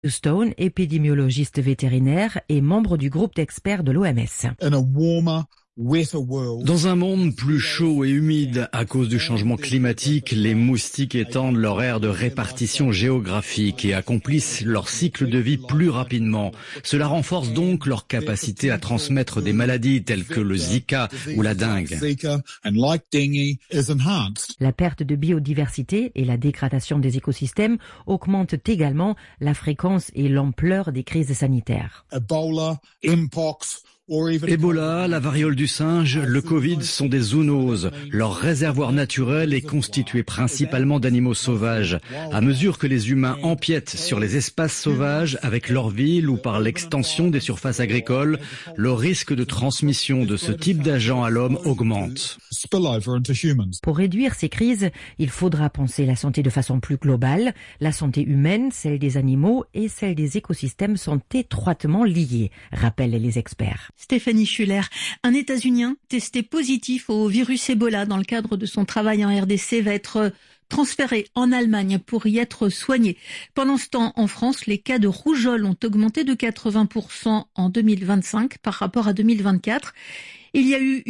Stone, épidémiologiste vétérinaire et membre du groupe d'experts de l'OMS. Dans un monde plus chaud et humide à cause du changement climatique, les moustiques étendent leur aire de répartition géographique et accomplissent leur cycle de vie plus rapidement. Cela renforce donc leur capacité à transmettre des maladies telles que le Zika ou la dengue. La perte de biodiversité et la dégradation des écosystèmes augmentent également la fréquence et l'ampleur des crises sanitaires. Ebola, la variole du singe, le Covid sont des zoonoses. Leur réservoir naturel est constitué principalement d'animaux sauvages. À mesure que les humains empiètent sur les espaces sauvages avec leurs villes ou par l'extension des surfaces agricoles, le risque de transmission de ce type d'agent à l'homme augmente. Pour réduire ces crises, il faudra penser la santé de façon plus globale. La santé humaine, celle des animaux et celle des écosystèmes sont étroitement liées, rappellent les experts. Stéphanie Schuller, un États-Unien testé positif au virus Ebola dans le cadre de son travail en RDC va être transféré en Allemagne pour y être soigné. Pendant ce temps, en France, les cas de rougeole ont augmenté de 80% en 2025 par rapport à 2024. Il y a eu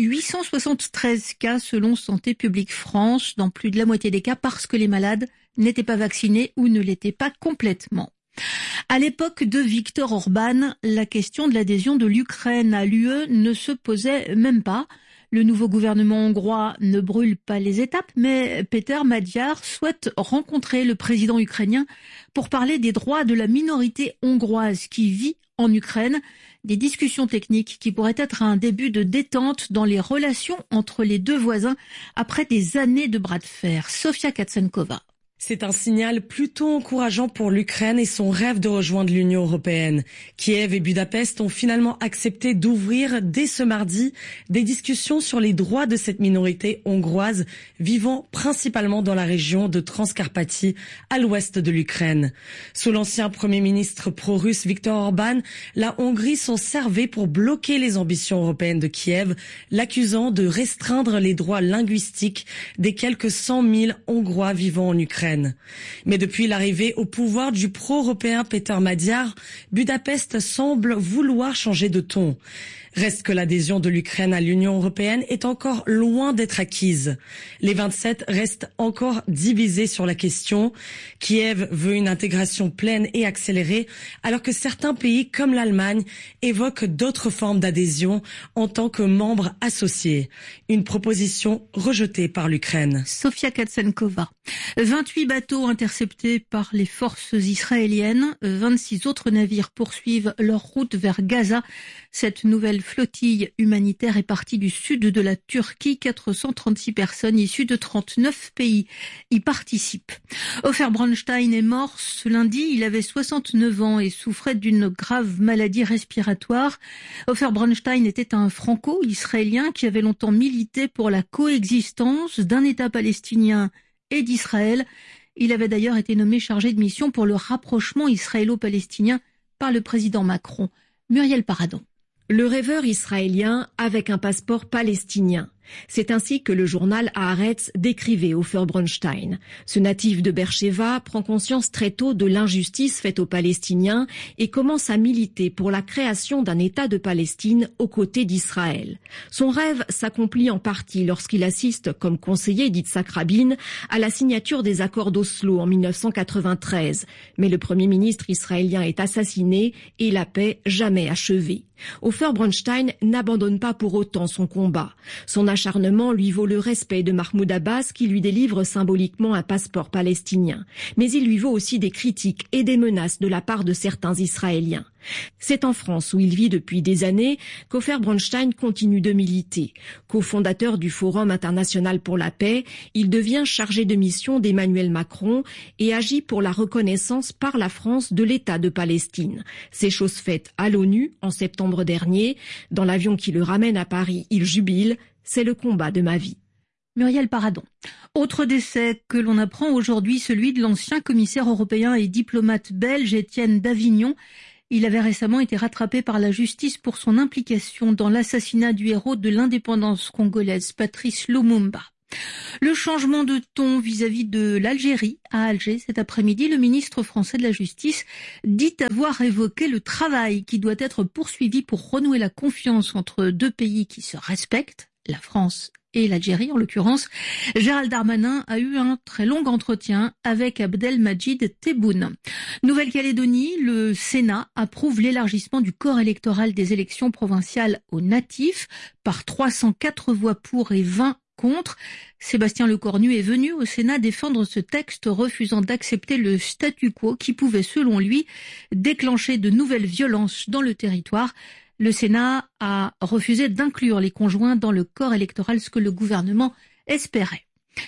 873 cas selon Santé publique France, dans plus de la moitié des cas parce que les malades n'étaient pas vaccinés ou ne l'étaient pas complètement. À l'époque de Viktor Orban, la question de l'adhésion de l'Ukraine à l'UE ne se posait même pas. Le nouveau gouvernement hongrois ne brûle pas les étapes, mais Péter Magyar souhaite rencontrer le président ukrainien pour parler des droits de la minorité hongroise qui vit en Ukraine. Des discussions techniques qui pourraient être un début de détente dans les relations entre les deux voisins après des années de bras de fer. Sofia Katsenkova. C'est un signal plutôt encourageant pour l'Ukraine et son rêve de rejoindre l'Union européenne. Kiev et Budapest ont finalement accepté d'ouvrir dès ce mardi des discussions sur les droits de cette minorité hongroise vivant principalement dans la région de Transcarpathie à l'ouest de l'Ukraine. Sous l'ancien Premier ministre pro-russe Viktor Orban, la Hongrie s'en servait pour bloquer les ambitions européennes de Kiev, l'accusant de restreindre les droits linguistiques des quelques 100 000 Hongrois vivant en Ukraine. Mais depuis l'arrivée au pouvoir du pro-européen Péter Magyar, Budapest semble vouloir changer de ton. Reste que l'adhésion de l'Ukraine à l'Union européenne est encore loin d'être acquise. Les 27 restent encore divisés sur la question. Kiev veut une intégration pleine et accélérée, alors que certains pays comme l'Allemagne évoquent d'autres formes d'adhésion en tant que membres associés. Une proposition rejetée par l'Ukraine. Sofia Katsenkova. 28 bateaux interceptés par les forces israéliennes. 26 autres navires poursuivent leur route vers Gaza. Cette nouvelle flottille humanitaire est partie du sud de la Turquie. 436 personnes issues de 39 pays y participent. Ofer Bronstein est mort ce lundi. Il avait 69 ans et souffrait d'une grave maladie respiratoire. Ofer Bronstein était un franco-israélien qui avait longtemps milité pour la coexistence d'un État palestinien et d'Israël. Il avait d'ailleurs été nommé chargé de mission pour le rapprochement israélo-palestinien par le président Macron. Muriel Paradon. Le rêveur israélien avec un passeport palestinien. C'est ainsi que le journal Haaretz décrivait Ofer Bronstein. Ce natif de Beersheva prend conscience très tôt de l'injustice faite aux Palestiniens et commence à militer pour la création d'un État de Palestine aux côtés d'Israël. Son rêve s'accomplit en partie lorsqu'il assiste, comme conseiller d'Yitzhak Rabin, à la signature des accords d'Oslo en 1993. Mais le premier ministre israélien est assassiné et la paix jamais achevée. Ofer Bronstein n'abandonne pas pour autant son combat. Son acharnement lui vaut le respect de Mahmoud Abbas qui lui délivre symboliquement un passeport palestinien. Mais il lui vaut aussi des critiques et des menaces de la part de certains Israéliens. C'est en France, où il vit depuis des années, qu'Ofer Bronstein continue de militer. Cofondateur du Forum international pour la paix, il devient chargé de mission d'Emmanuel Macron et agit pour la reconnaissance par la France de l'État de Palestine. C'est chose faite à l'ONU en septembre dernier. Dans l'avion qui le ramène à Paris, il jubile. C'est le combat de ma vie. Muriel Paradon. Autre décès que l'on apprend aujourd'hui, celui de l'ancien commissaire européen et diplomate belge Étienne Davignon. Il avait récemment été rattrapé par la justice pour son implication dans l'assassinat du héros de l'indépendance congolaise, Patrice Lumumba. Le changement de ton vis-à-vis de l'Algérie à Alger cet après-midi, le ministre français de la Justice dit avoir évoqué le travail qui doit être poursuivi pour renouer la confiance entre deux pays qui se respectent, la France et l'Algérie en l'occurrence. Gérald Darmanin a eu un très long entretien avec Abdelmadjid Tebboune. Nouvelle-Calédonie, le Sénat approuve l'élargissement du corps électoral des élections provinciales aux natifs par 304 voix pour et 20 contre. Sébastien Lecornu est venu au Sénat défendre ce texte, refusant d'accepter le statu quo qui pouvait, selon lui, déclencher de nouvelles violences dans le territoire. Le Sénat a refusé d'inclure les conjoints dans le corps électoral, ce que le gouvernement espérait.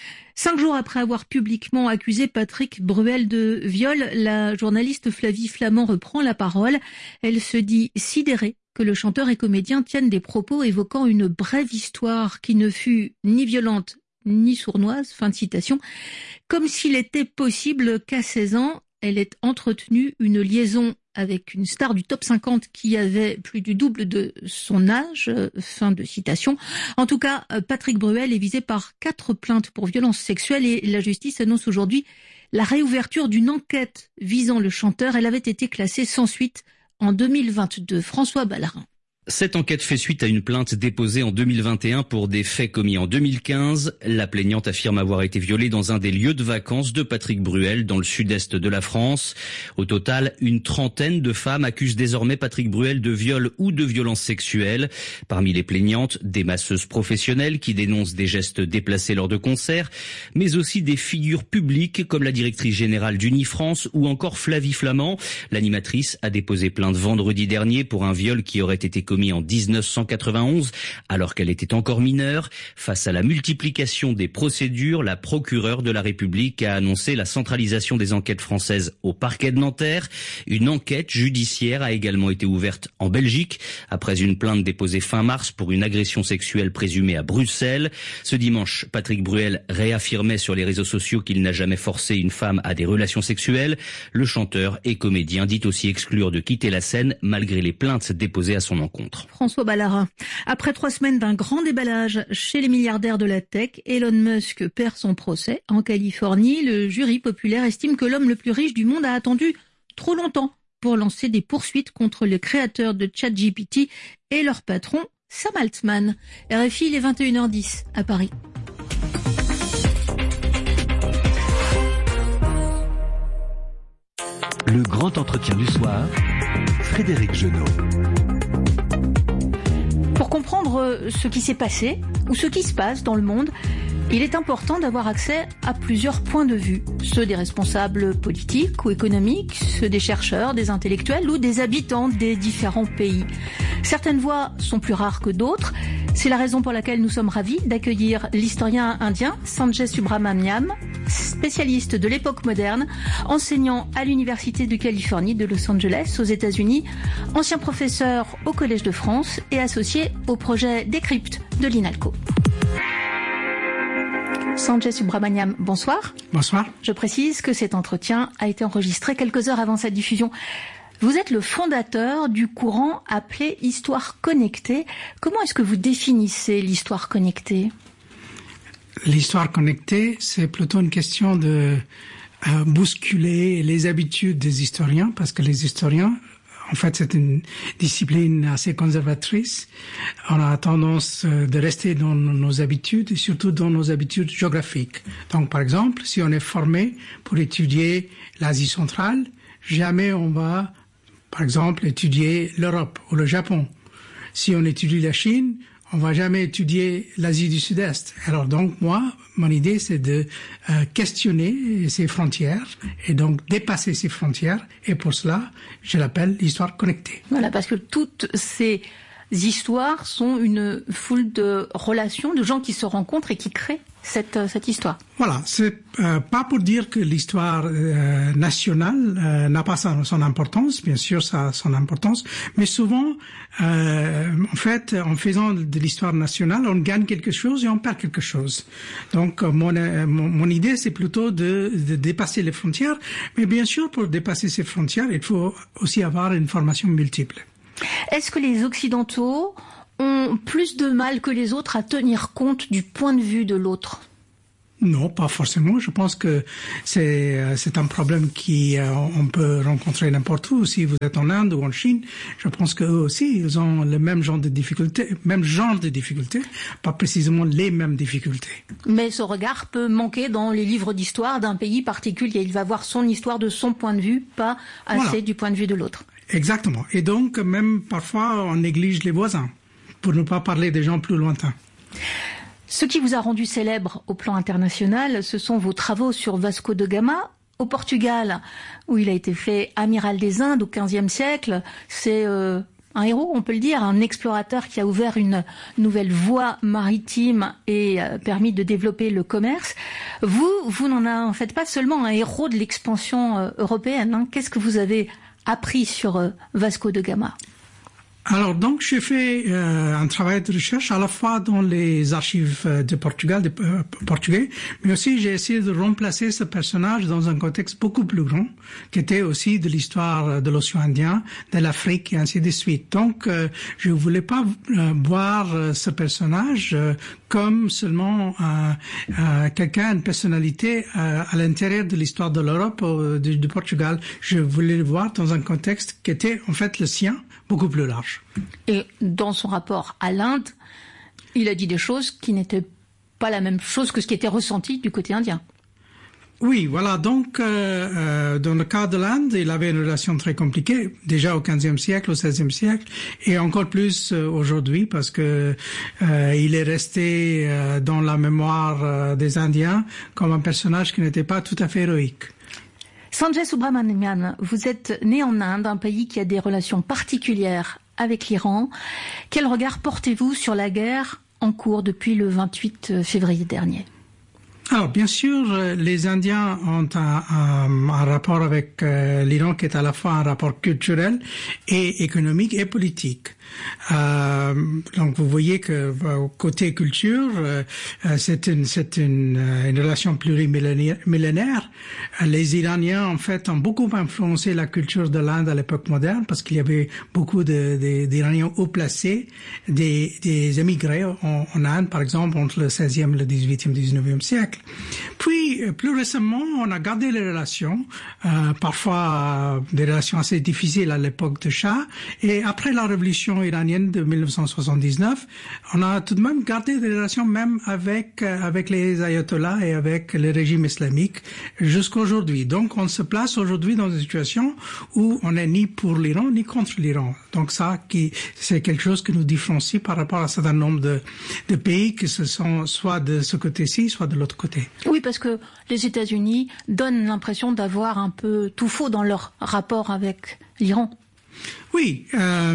5 jours après avoir publiquement accusé Patrick Bruel de viol, la journaliste Flavie Flament reprend la parole. Elle se dit sidérée que le chanteur et comédien tienne des propos évoquant une brève histoire qui ne fut ni violente ni sournoise, fin de citation, comme s'il était possible qu'à 16 ans, elle ait entretenu une liaison avec une star du top 50 qui avait plus du double de son âge, fin de citation. En tout cas, Patrick Bruel est visé par 4 plaintes pour violences sexuelles et la justice annonce aujourd'hui la réouverture d'une enquête visant le chanteur. Elle avait été classée sans suite en 2022. François Ballarin. Cette enquête fait suite à une plainte déposée en 2021 pour des faits commis en 2015. La plaignante affirme avoir été violée dans un des lieux de vacances de Patrick Bruel dans le sud-est de la France. Au total, une trentaine de femmes accusent désormais Patrick Bruel de viol ou de violence sexuelle. Parmi les plaignantes, des masseuses professionnelles qui dénoncent des gestes déplacés lors de concerts, mais aussi des figures publiques comme la directrice générale d'Unifrance ou encore Flavie Flament. L'animatrice a déposé plainte vendredi dernier pour un viol qui aurait été commis en 1991, alors qu'elle était encore mineure. Face à la multiplication des procédures, la procureure de la République a annoncé la centralisation des enquêtes françaises au parquet de Nanterre. Une enquête judiciaire a également été ouverte en Belgique, après une plainte déposée fin mars pour une agression sexuelle présumée à Bruxelles. Ce dimanche, Patrick Bruel réaffirmait sur les réseaux sociaux qu'il n'a jamais forcé une femme à des relations sexuelles. Le chanteur et comédien dit aussi exclure de quitter la scène malgré les plaintes déposées à son encontre. François Ballarin. Après 3 semaines d'un grand déballage chez les milliardaires de la tech, Elon Musk perd son procès. En Californie, le jury populaire estime que l'homme le plus riche du monde a attendu trop longtemps pour lancer des poursuites contre les créateurs de ChatGPT et leur patron, Sam Altman. RFI, il est 21h10 à Paris. Le grand entretien du soir, Frédéric Genot. Pour comprendre ce qui s'est passé ou ce qui se passe dans le monde, il est important d'avoir accès à plusieurs points de vue. Ceux des responsables politiques ou économiques, ceux des chercheurs, des intellectuels ou des habitants des différents pays. Certaines voix sont plus rares que d'autres. C'est la raison pour laquelle nous sommes ravis d'accueillir l'historien indien Sanjay Subrahmanyam, spécialiste de l'époque moderne, enseignant à l'Université de Californie de Los Angeles aux États-Unis, ancien professeur au Collège de France et associé au projet Décrypte de l'INALCO. Sanjay Subrahmanyam, bonsoir. Bonsoir. Je précise que cet entretien a été enregistré quelques heures avant sa diffusion. Vous êtes le fondateur du courant appelé Histoire connectée. Comment est-ce que vous définissez l'histoire connectée ? L'histoire connectée, c'est plutôt une question de bousculer les habitudes des historiens, parce que les historiens, en fait, c'est une discipline assez conservatrice. On a tendance de rester dans nos habitudes, et surtout dans nos habitudes géographiques. Donc, par exemple, si on est formé pour étudier l'Asie centrale, jamais on va, par exemple, étudier l'Europe ou le Japon. Si on étudie la Chine, on va jamais étudier l'Asie du Sud-Est. Alors donc, moi, mon idée, c'est de questionner ces frontières et donc dépasser ces frontières. Et pour cela, je l'appelle l'histoire connectée. Voilà, parce que toutes ces histoires sont une foule de relations, de gens qui se rencontrent et qui créent cette histoire. Voilà, c'est pas pour dire que l'histoire nationale n'a pas son importance, bien sûr ça a son importance, mais souvent, en fait, en faisant de l'histoire nationale, on gagne quelque chose et on perd quelque chose. Donc mon idée, c'est plutôt de dépasser les frontières, mais bien sûr, pour dépasser ces frontières, il faut aussi avoir une formation multiple. Est-ce que les Occidentaux ont plus de mal que les autres à tenir compte du point de vue de l'autre ? Non, pas forcément. Je pense que c'est un problème on peut rencontrer n'importe où. Si vous êtes en Inde ou en Chine, je pense qu'eux aussi, ils ont le même genre de difficultés, pas précisément les mêmes difficultés. Mais ce regard peut manquer dans les livres d'histoire d'un pays particulier. Il va voir son histoire de son point de vue, pas assez du point de vue de l'autre. Exactement. Et donc, même parfois, on néglige les voisins, pour ne pas parler des gens plus lointains. Ce qui vous a rendu célèbre au plan international, ce sont vos travaux sur Vasco de Gama au Portugal, où il a été fait amiral des Indes au XVe siècle. C'est un héros, on peut le dire, un explorateur qui a ouvert une nouvelle voie maritime et permis de développer le commerce. Vous n'en faites pas seulement un héros de l'expansion européenne. Hein. Qu'est-ce que vous avez appris sur Vasco de Gama ? Alors donc j'ai fait un travail de recherche à la fois dans les archives de Portugal, portugais, mais aussi j'ai essayé de remplacer ce personnage dans un contexte beaucoup plus grand, qui était aussi de l'histoire de l'océan Indien, de l'Afrique et ainsi de suite. Donc je voulais pas voir ce personnage comme seulement quelqu'un, une personnalité à l'intérieur de l'histoire de l'Europe, du Portugal. Je voulais le voir dans un contexte qui était en fait le sien, beaucoup plus large. Et dans son rapport à l'Inde, il a dit des choses qui n'étaient pas la même chose que ce qui était ressenti du côté indien. Oui, voilà. Donc, dans le cas de l'Inde, il avait une relation très compliquée, déjà au XVe siècle, au XVIe siècle, et encore plus aujourd'hui, parce que il est resté dans la mémoire des Indiens comme un personnage qui n'était pas tout à fait héroïque. Sanjay Subrahmanyam, vous êtes né en Inde, un pays qui a des relations particulières avec l'Iran. Quel regard portez-vous sur la guerre en cours depuis le 28 février dernier ? Alors, bien sûr, les Indiens ont un rapport avec l'Iran qui est à la fois un rapport culturel et économique et politique. Donc, vous voyez que côté culture, c'est une relation plurimillénaire. Les Iraniens, en fait, ont beaucoup influencé la culture de l'Inde à l'époque moderne parce qu'il y avait beaucoup d'Iraniens haut placés, des émigrés en Inde, par exemple, entre le 16e, le 18e, 19e siècle. Puis, plus récemment, on a gardé les relations, parfois des relations assez difficiles à l'époque de Shah. Et après la révolution iranienne de 1979, on a tout de même gardé des relations même avec les ayatollahs et avec le régime islamique jusqu'à aujourd'hui. Donc, on se place aujourd'hui dans une situation où on n'est ni pour l'Iran ni contre l'Iran. Donc, c'est quelque chose qui nous différencie par rapport à un certain nombre de pays qui se sont soit de ce côté-ci, soit de l'autre côté. Oui, parce que les États-Unis donnent l'impression d'avoir un peu tout faux dans leur rapport avec l'Iran. Oui,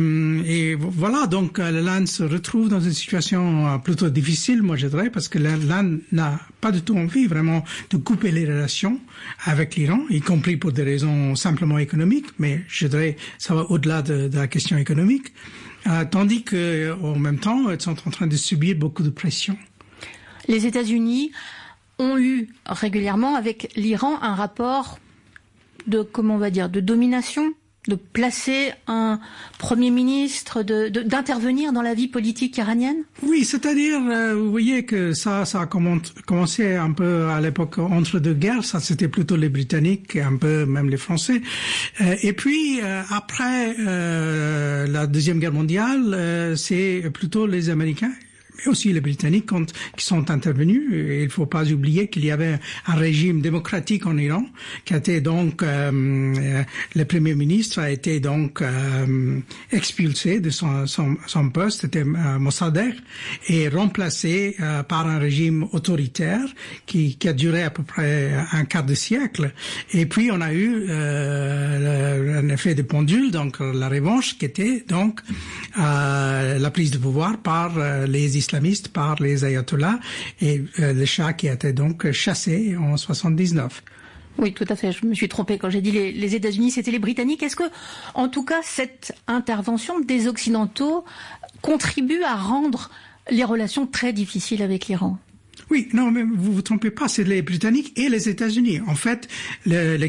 et voilà, donc l'Inde se retrouve dans une situation plutôt difficile, moi je dirais, parce que l'Inde n'a pas du tout envie vraiment de couper les relations avec l'Iran, y compris pour des raisons simplement économiques, mais je dirais ça va au-delà de la question économique, tandis que en même temps, ils sont en train de subir beaucoup de pression. Les États-Unis ont eu régulièrement avec l'Iran un rapport de, comment on va dire, de domination, de placer un premier ministre, d'intervenir dans la vie politique iranienne? Oui, c'est-à-dire, vous voyez que ça a commencé un peu à l'époque entre deux guerres. Ça, c'était plutôt les Britanniques et un peu même les Français. Et puis, après la Deuxième Guerre mondiale, c'est plutôt les Américains mais aussi les Britanniques qui sont intervenus. Et il ne faut pas oublier qu'il y avait un régime démocratique en Iran qui a été donc le premier ministre a été donc expulsé de son poste, c'était Mossadegh, et remplacé par un régime autoritaire qui a duré à peu près un quart de siècle. Et puis on a eu un effet de pendule, donc la revanche qui était donc la prise de pouvoir par les islamistes, par les ayatollahs et le Shah qui a été donc chassé en 79. Oui, tout à fait. Je me suis trompée quand j'ai dit les États-Unis, c'était les Britanniques. Est-ce que, en tout cas, cette intervention des Occidentaux contribue à rendre les relations très difficiles avec l'Iran? Oui, non, mais vous vous trompez pas, c'est les Britanniques et les États-Unis. En fait, la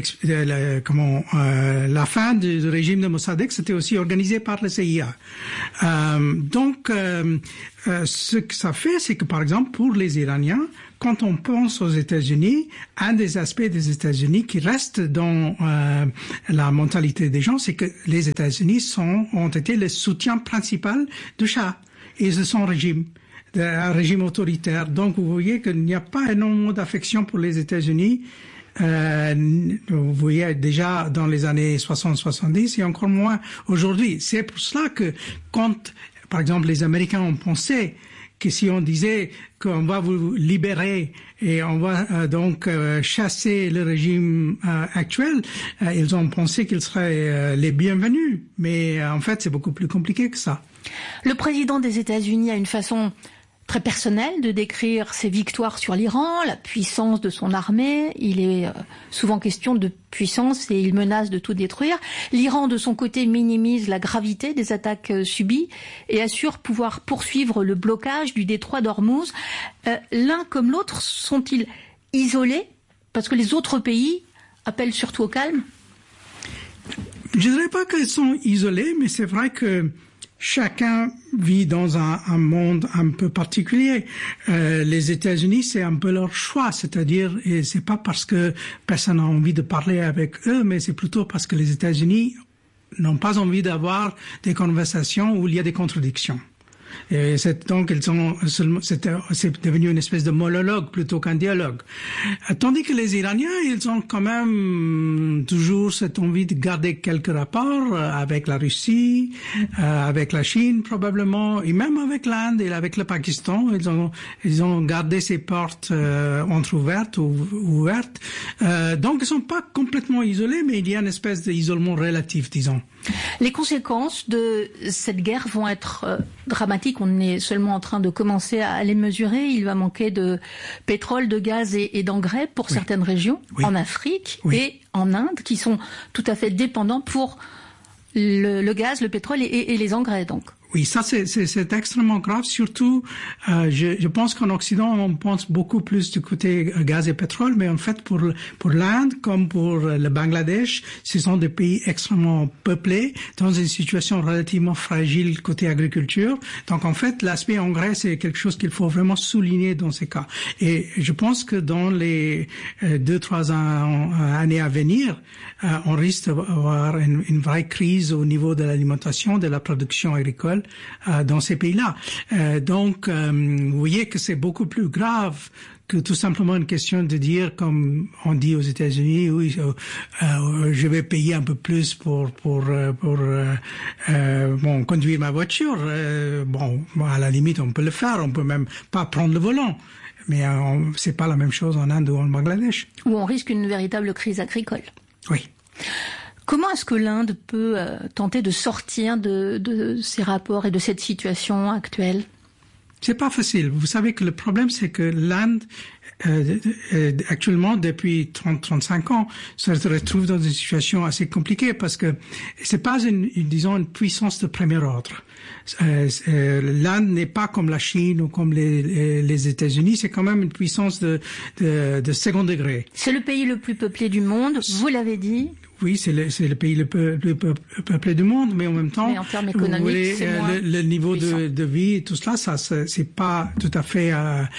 fin du régime de Mossadegh, c'était aussi organisé par le CIA. Donc, ce que ça fait, c'est que par exemple, pour les Iraniens, quand on pense aux États-Unis, un des aspects des États-Unis qui reste dans la mentalité des gens, c'est que les États-Unis ont été le soutien principal du Shah et de son régime. Un régime autoritaire. Donc, vous voyez qu'il n'y a pas énormément d'affection pour les États-Unis. Vous voyez déjà dans les années 60-70 et encore moins aujourd'hui. C'est pour cela que quand, par exemple, les Américains ont pensé que si on disait qu'on va vous libérer et on va donc chasser le régime actuel, ils ont pensé qu'ils seraient les bienvenus. Mais en fait, c'est beaucoup plus compliqué que ça. Le président des États-Unis a une façon très personnel de décrire ses victoires sur l'Iran, la puissance de son armée. Il est souvent question de puissance et il menace de tout détruire. L'Iran, de son côté, minimise la gravité des attaques subies et assure pouvoir poursuivre le blocage du détroit d'Ormuz. L'un comme l'autre sont-ils isolés parce que les autres pays appellent surtout au calme? Je ne dirais pas qu'ils sont isolés, mais c'est vrai que chacun vit dans un monde un peu particulier. Les États-Unis, c'est un peu leur choix, c'est-à-dire, et c'est pas parce que personne n'a envie de parler avec eux, mais c'est plutôt parce que les États-Unis n'ont pas envie d'avoir des conversations où il y a des contradictions. Et donc, c'est devenu une espèce de monologue plutôt qu'un dialogue. Tandis que les Iraniens, ils ont quand même toujours cette envie de garder quelques rapports avec la Russie, avec la Chine probablement, et même avec l'Inde et avec le Pakistan. Ils ont gardé ces portes entrouvertes ou ouvertes. Donc, ils sont pas complètement isolés, mais il y a une espèce d'isolement relatif, disons. Les conséquences de cette guerre vont être dramatiques. On est seulement en train de commencer à les mesurer. Il va manquer de pétrole, de gaz et d'engrais pour certaines régions, en Afrique et en Inde, qui sont tout à fait dépendants pour le gaz, le pétrole et les engrais, donc. Oui, ça c'est extrêmement grave. Surtout, je pense qu'en Occident, on pense beaucoup plus du côté gaz et pétrole, mais en fait, pour l'Inde comme pour le Bangladesh, ce sont des pays extrêmement peuplés, dans une situation relativement fragile côté agriculture. Donc en fait, l'aspect engrais, c'est quelque chose qu'il faut vraiment souligner dans ces cas. Et je pense que dans les 2-3 années à venir, on risque d'avoir une vraie crise au niveau de l'alimentation, de la production agricole dans ces pays-là. Donc, vous voyez que c'est beaucoup plus grave que tout simplement une question de dire, comme on dit aux États-Unis, oui, je vais payer un peu plus pour conduire ma voiture. À la limite, on peut le faire, on peut même pas prendre le volant. Mais c'est pas la même chose en Inde ou en Bangladesh. Où on risque une véritable crise agricole. Oui. Comment est-ce que l'Inde peut tenter de sortir de ces rapports et de cette situation actuelle? C'est pas facile. Vous savez que le problème, c'est que l'Inde, actuellement, depuis 30-35 ans, se retrouve dans une situation assez compliquée parce que c'est pas une puissance de premier ordre. L'Inde n'est pas comme la Chine ou comme les États-Unis, c'est quand même une puissance de second degré. C'est le pays le plus peuplé du monde, vous l'avez dit. Oui, c'est le pays le plus peuplé du monde, mais en même temps, en termes économiques, c'est moins le niveau de vie et tout cela, ça c'est pas tout à fait à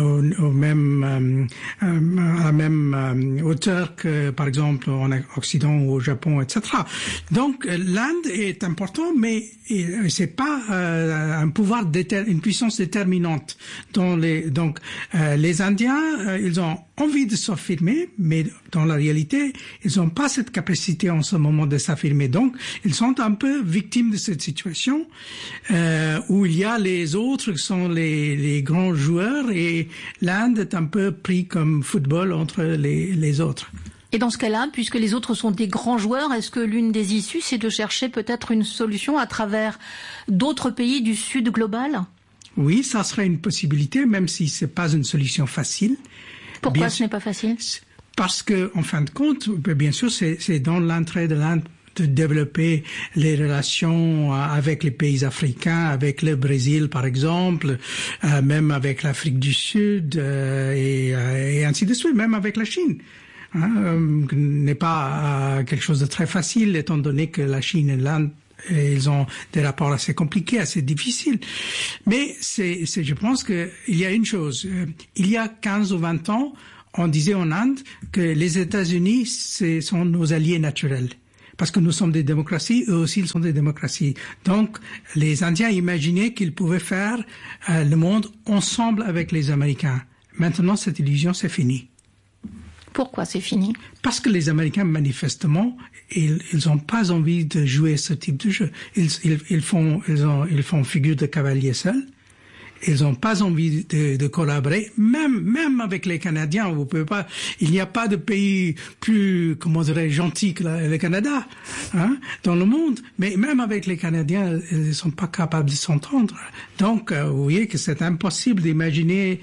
la même hauteur que, par exemple, en Occident ou au Japon, etc. Donc, l'Inde est important, mais c'est pas un pouvoir une puissance déterminante. Donc, les Indiens, ils ont envie de s'affirmer, mais dans la réalité, ils n'ont pas cette capacité en ce moment de s'affirmer. Donc, ils sont un peu victimes de cette situation où il y a les autres qui sont les grands joueurs et l'Inde est un peu pris comme football entre les autres. Et dans ce cas-là, puisque les autres sont des grands joueurs, est-ce que l'une des issues, c'est de chercher peut-être une solution à travers d'autres pays du Sud global? Oui, ça serait une possibilité, même si c'est pas une solution facile. Pourquoi ce n'est pas facile? Parce que, en fin de compte, bien sûr, c'est dans l'intérêt de l'Inde de développer les relations avec les pays africains, avec le Brésil par exemple, même avec l'Afrique du Sud et ainsi de suite, même avec la Chine. N'est pas quelque chose de très facile étant donné que la Chine et l'Inde Et ils ont des rapports assez compliqués, assez difficiles. Mais je pense que il y a une chose. Il y a 15 ou 20 ans, on disait en Inde que les États-Unis, sont nos alliés naturels. Parce que nous sommes des démocraties, eux aussi ils sont des démocraties. Donc, les Indiens imaginaient qu'ils pouvaient faire le monde ensemble avec les Américains. Maintenant, cette illusion, c'est fini. Pourquoi c'est fini? Parce que les Américains, manifestement, ils ont pas envie de jouer ce type de jeu. Ils font figure de cavalier seul. Ils n'ont pas envie de collaborer, même avec les Canadiens. Vous pouvez pas. Il n'y a pas de pays plus, gentil que le Canada, dans le monde. Mais même avec les Canadiens, ils ne sont pas capables de s'entendre. Donc, vous voyez que c'est impossible d'imaginer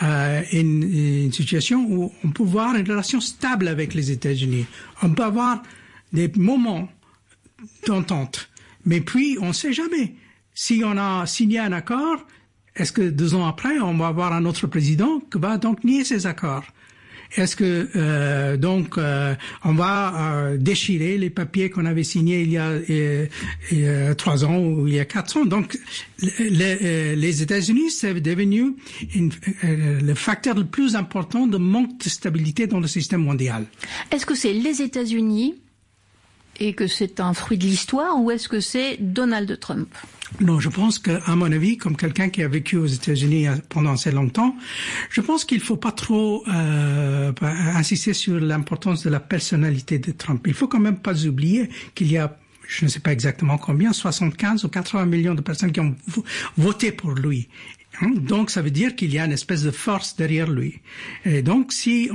une situation où on peut avoir une relation stable avec les États-Unis. On peut avoir des moments d'entente, mais puis on ne sait jamais. Si on a signé un accord, est-ce que 2 ans après, on va avoir un autre président qui va donc nier ces accords? Est-ce que on va déchirer les papiers qu'on avait signés il y a 3 ans ou il y a 4 ans? Donc, les États-Unis, c'est devenu le facteur le plus important de manque de stabilité dans le système mondial. Est-ce que c'est les États-Unis et que c'est un fruit de l'histoire, ou est-ce que c'est Donald Trump? Non, je pense que, à mon avis, comme quelqu'un qui a vécu aux États-Unis pendant assez longtemps, je pense qu'il faut pas trop insister sur l'importance de la personnalité de Trump. Il faut quand même pas oublier qu'il y a, je ne sais pas exactement combien, 75 ou 80 millions de personnes qui ont voté pour lui. Donc, ça veut dire qu'il y a une espèce de force derrière lui. Et donc, si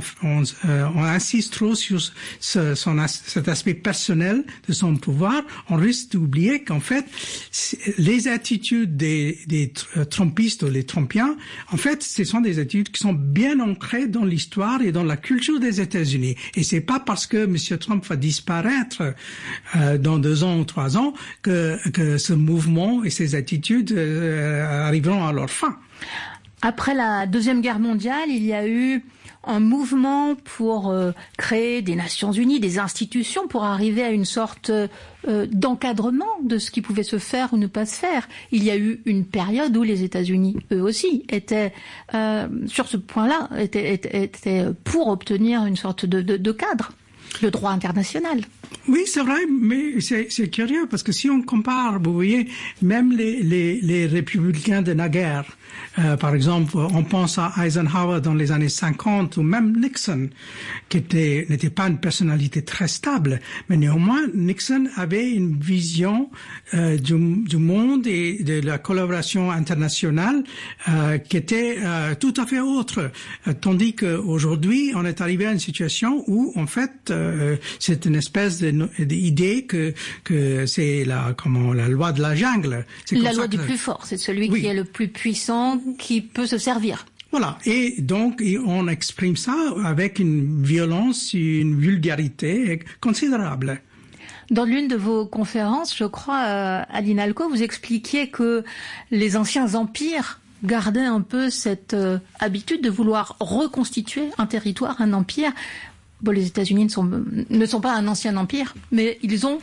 on insiste trop sur cet aspect personnel de son pouvoir, on risque d'oublier qu'en fait, les attitudes des Trumpistes ou les Trumpiens, en fait, ce sont des attitudes qui sont bien ancrées dans l'histoire et dans la culture des États-Unis. Et c'est pas parce que M. Trump va disparaître dans 2 ans ou 3 ans que ce mouvement et ces attitudes arriveront à leur fin. Après la Deuxième Guerre mondiale, il y a eu un mouvement pour créer des Nations Unies, des institutions, pour arriver à une sorte d'encadrement de ce qui pouvait se faire ou ne pas se faire. Il y a eu une période où les États-Unis, eux aussi, étaient sur ce point-là, étaient pour obtenir une sorte de cadre. Le droit international. Oui, c'est vrai, mais c'est curieux parce que si on compare, vous voyez, même les républicains de naguère, par exemple, on pense à Eisenhower dans les années 50 ou même Nixon, qui n'était pas une personnalité très stable, mais néanmoins Nixon avait une vision du monde et de la collaboration internationale qui était tout à fait autre, tandis qu'aujourd'hui on est arrivé à une situation où en fait c'est une espèce d'idée que c'est la loi de la jungle. La loi du plus fort, c'est celui qui est le plus puissant, qui peut se servir. Voilà. Et donc, on exprime ça avec une violence, une vulgarité considérable. Dans l'une de vos conférences, je crois, à l'INALCO, vous expliquiez que les anciens empires gardaient un peu cette habitude de vouloir reconstituer un territoire, un empire. Bon, les États-Unis ne sont pas un ancien empire, mais ils ont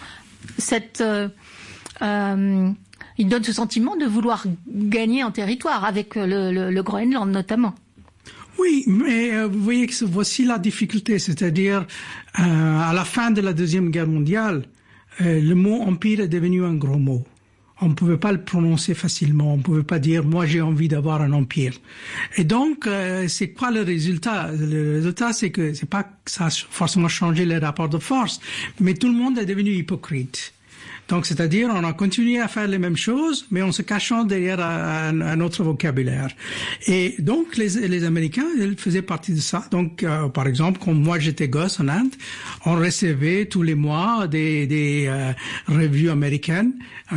ils donnent ce sentiment de vouloir gagner un territoire, avec le Groenland notamment. Oui, mais vous voyez que voici la difficulté, c'est-à-dire à la fin de la Deuxième Guerre mondiale, le mot empire est devenu un gros mot. On ne pouvait pas le prononcer facilement. On ne pouvait pas dire « moi j'ai envie d'avoir un empire ». Et donc, c'est quoi le résultat? Le résultat, c'est que c'est pas que ça a forcément changé les rapports de force, mais tout le monde est devenu hypocrite. Donc, c'est-à-dire, on a continué à faire les mêmes choses, mais en se cachant derrière un autre vocabulaire. Et donc, les Américains, ils faisaient partie de ça. Donc, par exemple, quand moi j'étais gosse en Inde, on recevait tous les mois des revues américaines,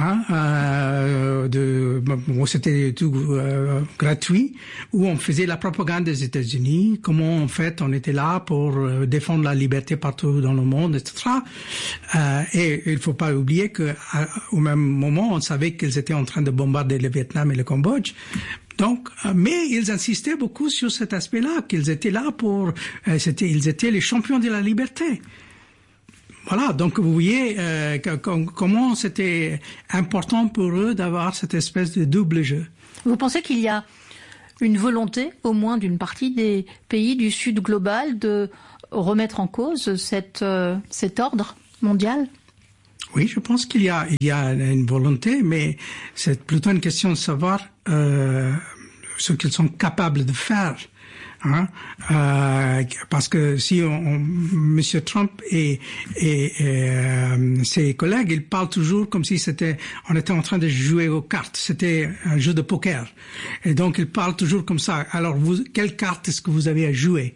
c'était tout gratuit, où on faisait la propagande des États-Unis, comment en fait on était là pour défendre la liberté partout dans le monde, etc. Et il faut pas oublier que au même moment, on savait qu'ils étaient en train de bombarder le Vietnam et le Cambodge. Donc, mais ils insistaient beaucoup sur cet aspect-là, qu'ils étaient là ils étaient les champions de la liberté. Voilà, donc vous voyez comment c'était important pour eux d'avoir cette espèce de double jeu. Vous pensez qu'il y a une volonté, au moins d'une partie des pays du Sud global, de remettre en cause cet ordre mondial ? Oui, je pense qu'il y a une volonté, mais c'est plutôt une question de savoir ce qu'ils sont capables de faire. Parce que si Monsieur Trump et ses collègues, ils parlent toujours comme si on était en train de jouer aux cartes. C'était un jeu de poker. Et donc, ils parlent toujours comme ça. Alors, quelle carte est-ce que vous avez à jouer?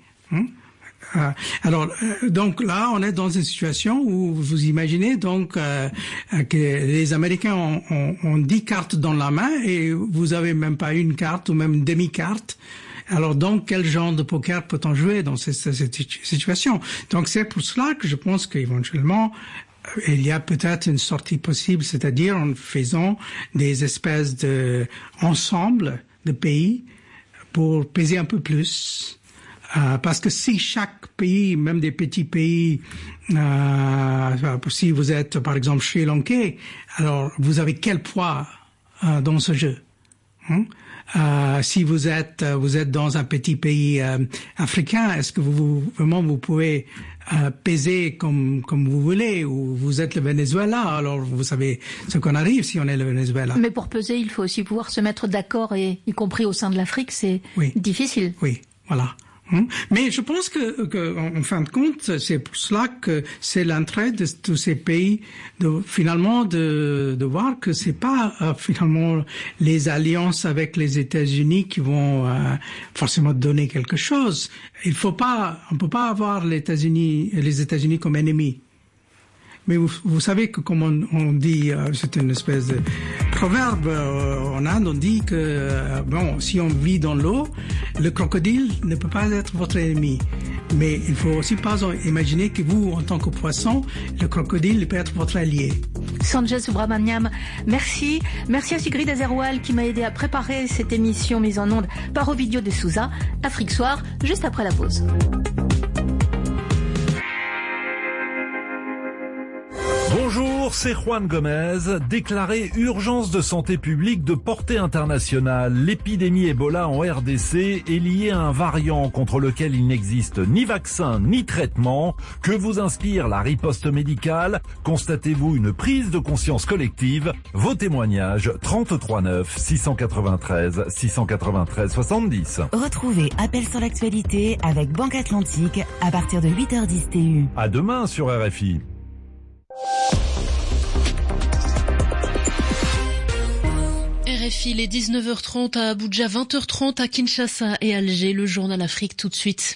Donc là, on est dans une situation où vous imaginez donc que les Américains ont 10 cartes dans la main et vous avez même pas une carte ou même une demi-carte. Alors donc, quel genre de poker peut-on jouer dans cette situation? Donc c'est pour cela que je pense qu'éventuellement, il y a peut-être une sortie possible, c'est-à-dire en faisant des espèces de ensembles de pays pour peser un peu plus. Parce que si chaque pays, même des petits pays, si vous êtes par exemple Sri Lankais, alors vous avez quel poids dans ce jeu? Si vous êtes dans un petit pays africain, est-ce que vous pouvez peser comme vous voulez, ou vous êtes le Venezuela, alors vous savez ce qu'on arrive si on est le Venezuela. Mais pour peser, il faut aussi pouvoir se mettre d'accord, et y compris au sein de l'Afrique, c'est difficile. Oui, voilà. Mais je pense que en fin de compte, c'est pour cela que c'est l'entrée de tous ces pays de voir que c'est pas finalement les alliances avec les États-Unis qui vont forcément donner quelque chose. On peut pas avoir les États-Unis comme ennemis. Mais vous savez que comme on dit, c'est une espèce de proverbe en Inde, on dit que si on vit dans l'eau, le crocodile ne peut pas être votre ennemi. Mais il faut aussi pas imaginer que vous, en tant que poisson, le crocodile peut être votre allié. Sanjay Subrahmanyam, merci. Merci à Sigrid Azerwal qui m'a aidé à préparer cette émission mise en onde par Ovidio de Souza. Afrique Soir, juste après la pause. Bonjour, c'est Juan Gomez. Déclaré urgence de santé publique de portée internationale, l'épidémie Ebola en RDC est liée à un variant contre lequel il n'existe ni vaccin ni traitement. Que vous inspire la riposte médicale? Constatez-vous une prise de conscience collective? Vos témoignages 33 9 693 693 70. Retrouvez Appel sur l'actualité avec Banque Atlantique à partir de 8h10 TU. À demain sur RFI. RFI, il est 19h30 à Abuja, 20h30 à Kinshasa et Alger. Le journal Afrique tout de suite.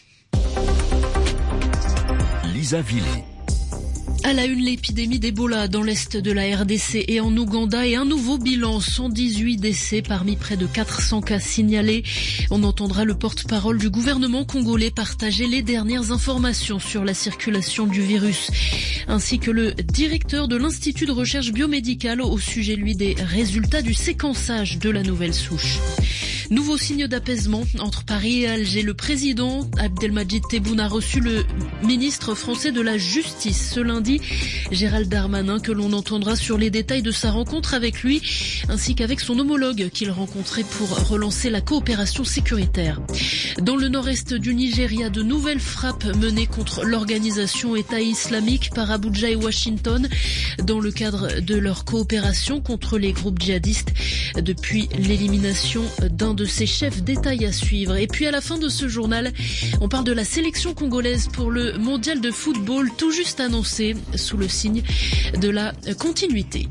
Lisa Villé. À la une, l'épidémie d'Ebola dans l'est de la RDC et en Ouganda, et un nouveau bilan, 118 décès parmi près de 400 cas signalés. On entendra le porte-parole du gouvernement congolais partager les dernières informations sur la circulation du virus, ainsi que le directeur de l'Institut de recherche biomédicale au sujet, lui, des résultats du séquençage de la nouvelle souche. Nouveau signe d'apaisement entre Paris et Alger. Le président Abdelmadjid Tebboune a reçu le ministre français de la Justice ce lundi, Gérald Darmanin, que l'on entendra sur les détails de sa rencontre avec lui, ainsi qu'avec son homologue qu'il rencontrait pour relancer la coopération sécuritaire. Dans le nord-est du Nigeria, de nouvelles frappes menées contre l'organisation État islamique par Abuja et Washington dans le cadre de leur coopération contre les groupes djihadistes depuis l'élimination d'un de ses chefs d'État à suivre. Et puis à la fin de ce journal, on parle de la sélection congolaise pour le mondial de football tout juste annoncé sous le signe de la continuité.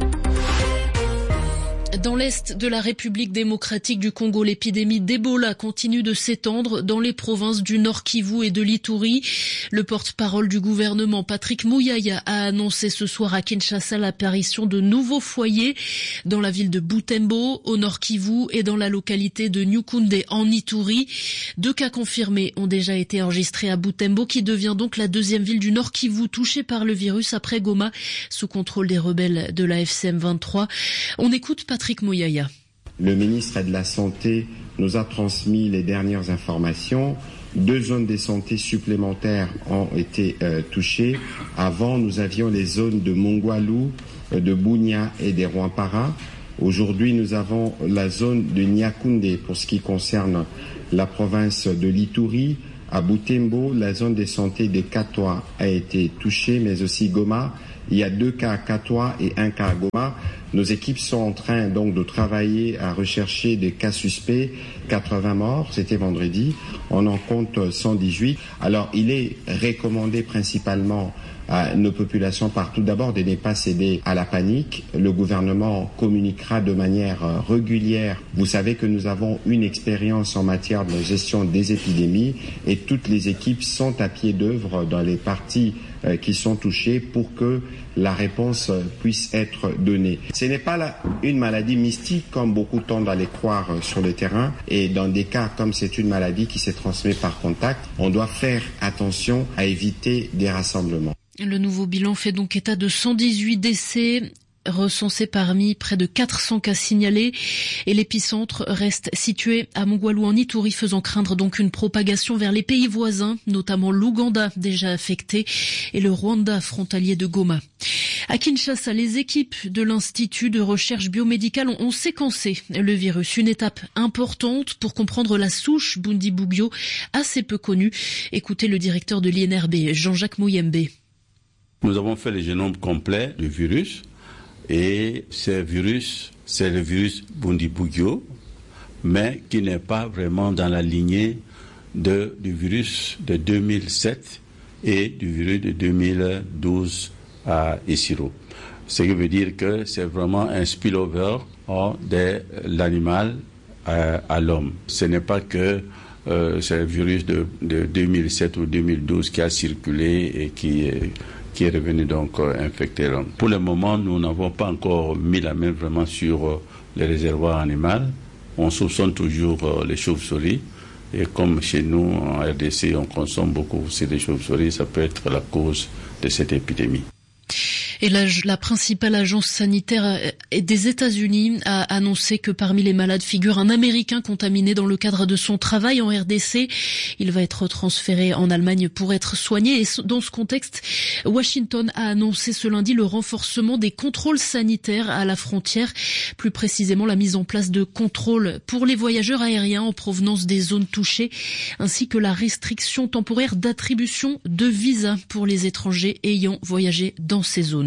Dans l'est de la République démocratique du Congo, l'épidémie d'Ebola continue de s'étendre dans les provinces du Nord Kivu et de l'Ituri. Le porte-parole du gouvernement, Patrick Muyaya, a annoncé ce soir à Kinshasa l'apparition de nouveaux foyers dans la ville de Butembo, au Nord Kivu, et dans la localité de Nyukunde, en Ituri. 2 cas confirmés ont déjà été enregistrés à Butembo, qui devient donc la deuxième ville du Nord Kivu touchée par le virus après Goma, sous contrôle des rebelles de la FCM 23. On écoute Patrick Muyaya. Le ministre de la Santé nous a transmis les dernières informations. 2 zones de santé supplémentaires ont été touchées. Avant, nous avions les zones de Mongwalu, de Bunia et de Rwampara. Aujourd'hui, nous avons la zone de Nyakoundé pour ce qui concerne la province de l'Ituri. À Butembo, la zone de santé de Katwa a été touchée, mais aussi Goma. Il y a 2 cas à Katwa et 1 cas à Goma. Nos équipes sont en train donc de travailler à rechercher des cas suspects. 80 morts, c'était vendredi. On en compte 118. Alors, il est recommandé principalement à nos populations partout d'abord de ne pas céder à la panique. Le gouvernement communiquera de manière régulière. Vous savez que nous avons une expérience en matière de gestion des épidémies et toutes les équipes sont à pied d'œuvre dans les parties qui sont touchées pour que la réponse puisse être donnée. Ce n'est pas une maladie mystique comme beaucoup tendent à les croire sur le terrain et dans des cas comme c'est une maladie qui se transmet par contact, on doit faire attention à éviter des rassemblements. Le nouveau bilan fait donc état de 118 décès recensés parmi près de 400 cas signalés et l'épicentre reste situé à Mongwalu en Ituri, faisant craindre donc une propagation vers les pays voisins, notamment l'Ouganda déjà affecté et le Rwanda frontalier de Goma. À Kinshasa, les équipes de l'Institut de recherche biomédicale ont séquencé le virus, une étape importante pour comprendre la souche Bundibugyo, assez peu connue. Écoutez le directeur de l'INRB, Jean-Jacques Mouyembe. Nous avons fait le génome complet du virus et ce virus, c'est le virus Bundibugyo, mais qui n'est pas vraiment dans la lignée du virus de 2007 et du virus de 2012 à Isiro. Ce qui veut dire que c'est vraiment un spillover de l'animal à l'homme. Ce n'est pas que c'est le virus de 2007 ou 2012 qui a circulé et qui est revenu donc infecter l'homme. Pour le moment, nous n'avons pas encore mis la main vraiment sur les réservoirs animaux. On soupçonne toujours les chauves-souris. Et comme chez nous, en RDC, on consomme beaucoup aussi les chauves-souris, ça peut être la cause de cette épidémie. Et la principale agence sanitaire des États-Unis a annoncé que parmi les malades figure un Américain contaminé dans le cadre de son travail en RDC. Il va être transféré en Allemagne pour être soigné. Et dans ce contexte, Washington a annoncé ce lundi le renforcement des contrôles sanitaires à la frontière. Plus précisément, la mise en place de contrôles pour les voyageurs aériens en provenance des zones touchées, ainsi que la restriction temporaire d'attribution de visas pour les étrangers ayant voyagé dans ces zones.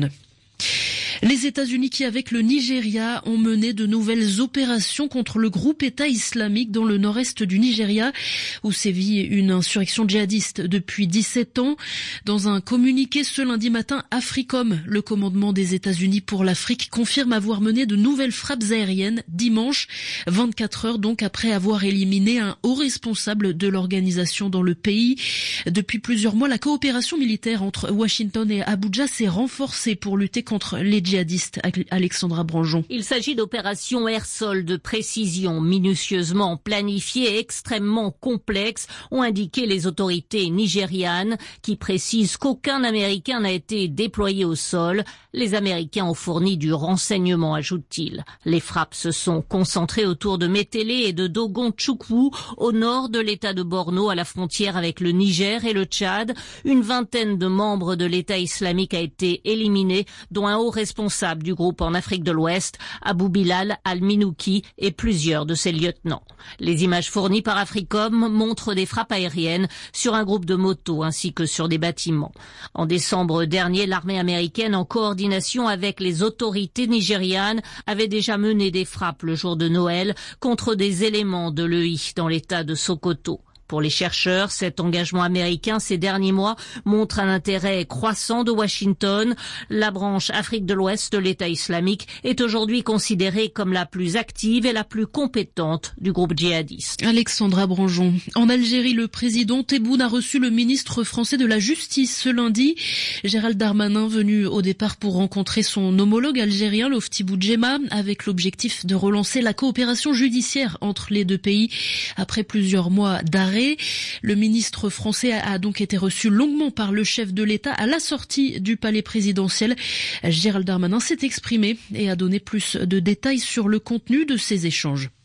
Les États-Unis qui, avec le Nigeria, ont mené de nouvelles opérations contre le groupe État islamique dans le nord-est du Nigeria, où sévit une insurrection djihadiste depuis 17 ans. Dans un communiqué ce lundi matin, AFRICOM, le commandement des États-Unis pour l'Afrique, confirme avoir mené de nouvelles frappes aériennes dimanche, 24 heures donc après avoir éliminé un haut responsable de l'organisation dans le pays. Depuis plusieurs mois, la coopération militaire entre Washington et Abuja s'est renforcée pour lutter contre les djihadistes. Alexandra Branjon. Il s'agit d'opérations air-sol de précision, minutieusement planifiées et extrêmement complexes, ont indiqué les autorités nigérianes, qui précisent qu'aucun Américain n'a été déployé au sol. Les Américains ont fourni du renseignement, ajoute-t-il. Les frappes se sont concentrées autour de Metele et de Dogon-Chukwu, au nord de l'État de Borno, à la frontière avec le Niger et le Tchad. Une vingtaine de membres de l'État islamique a été éliminée, dont un haut responsable du groupe en Afrique de l'Ouest, Abou Bilal al-Minouki, et plusieurs de ses lieutenants. Les images fournies par AFRICOM montrent des frappes aériennes sur un groupe de motos ainsi que sur des bâtiments. En décembre dernier, l'armée américaine, en coordination avec les autorités nigérianes, avait déjà mené des frappes le jour de Noël contre des éléments de l'EI dans l'État de Sokoto. Pour les chercheurs, cet engagement américain ces derniers mois montre un intérêt croissant de Washington. La branche Afrique de l'Ouest de l'État islamique est aujourd'hui considérée comme la plus active et la plus compétente du groupe djihadiste. Alexandra Branjon. En Algérie, le président Tebboune a reçu le ministre français de la Justice ce lundi. Gérald Darmanin, venu au départ pour rencontrer son homologue algérien, Lofti Boudjema, avec l'objectif de relancer la coopération judiciaire entre les deux pays après plusieurs mois d'arrêt. Le ministre français a donc été reçu longuement par le chef de l'État à la sortie du palais présidentiel. Gérald Darmanin s'est exprimé et a donné plus de détails sur le contenu de ces échanges.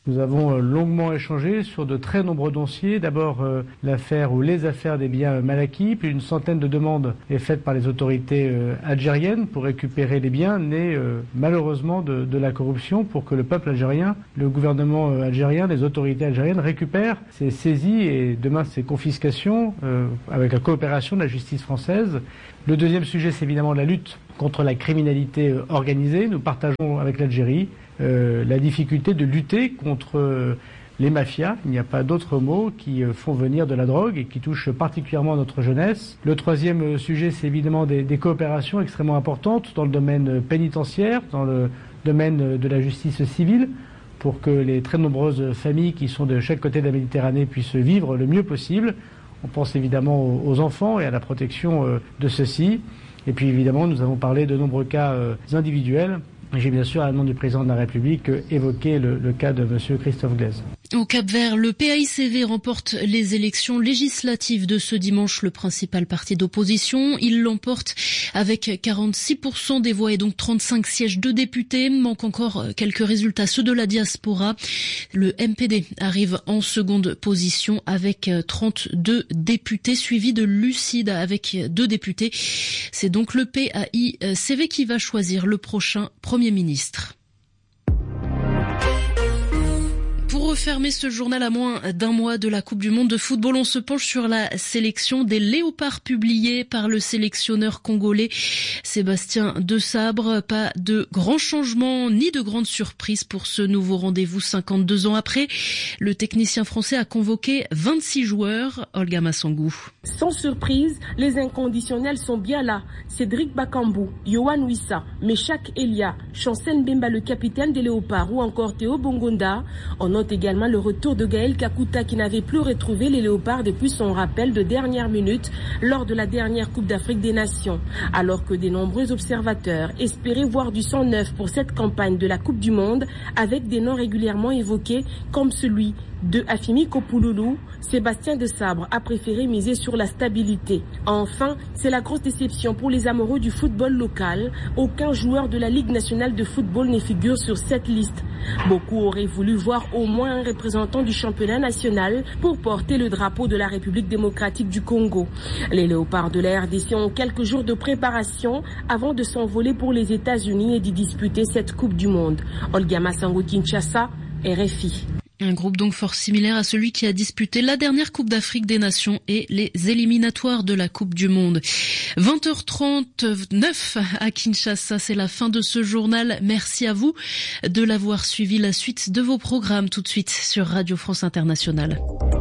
Nous avons longuement échangé sur de très nombreux dossiers. D'abord, l'affaire ou les affaires des biens mal acquis. Plus d'une centaine de demandes est faite par les autorités algériennes pour récupérer les biens nés malheureusement de la corruption, pour que le peuple algérien, le gouvernement algérien, les autorités algériennes récupèrent ces saisies et demain ces confiscations avec la coopération de la justice française. Le deuxième sujet, c'est évidemment la lutte contre la criminalité organisée. Nous partageons avec l'Algérie la difficulté de lutter contre les mafias, il n'y a pas d'autre mot, qui font venir de la drogue et qui touchent particulièrement notre jeunesse. Le troisième sujet, c'est évidemment des coopérations extrêmement importantes dans le domaine pénitentiaire, dans le domaine de la justice civile, pour que les très nombreuses familles qui sont de chaque côté de la Méditerranée puissent vivre le mieux possible. On pense évidemment aux enfants et à la protection de ceux-ci. Et puis évidemment, nous avons parlé de nombreux cas individuels. J'ai bien sûr, à la nom du président de la République, évoqué le cas de M. Christophe Glaise. Au Cap-Vert, le PAICV remporte les élections législatives de ce dimanche, le principal parti d'opposition. Il l'emporte avec 46% des voix et donc 35 sièges de députés. Manque encore quelques résultats, ceux de la diaspora. Le MPD arrive en seconde position avec 32 députés, suivi de Lucide avec 2 députés. C'est donc le PAICV qui va choisir le prochain Premier ministre. Pour refermer ce journal à moins d'un mois de la Coupe du Monde de football, on se penche sur la sélection des léopards publiée par le sélectionneur congolais Sébastien Desabre. Pas de grands changements ni de grandes surprises pour ce nouveau rendez-vous 52 ans après. Le technicien français a convoqué 26 joueurs. Olga Massangou. Sans surprise, les inconditionnels sont bien là. Cédric Bakambu, Yohan Wissa, Meshak Elia, Chancel Mbemba le capitaine des léopards ou encore Théo Bongonda. On note également le retour de Gaël Kakuta qui n'avait plus retrouvé les léopards depuis son rappel de dernière minute lors de la dernière Coupe d'Afrique des Nations. Alors que de nombreux observateurs espéraient voir du sang neuf pour cette campagne de la Coupe du Monde avec des noms régulièrement évoqués comme celui de Afimi Kopouloulou, Sébastien Desabre a préféré miser sur la stabilité. Enfin, c'est la grosse déception pour les amoureux du football local. Aucun joueur de la Ligue nationale de football ne figure sur cette liste. Beaucoup auraient voulu voir au moins un représentant du championnat national pour porter le drapeau de la République démocratique du Congo. Les léopards de la RDC ont quelques jours de préparation avant de s'envoler pour les États-Unis et d'y disputer cette Coupe du Monde. Olga Massangou, Kinshasa, RFI. Un groupe donc fort similaire à celui qui a disputé la dernière Coupe d'Afrique des Nations et les éliminatoires de la Coupe du Monde. 20h39 à Kinshasa, c'est la fin de ce journal. Merci à vous de l'avoir suivi. La suite de vos programmes tout de suite sur Radio France Internationale.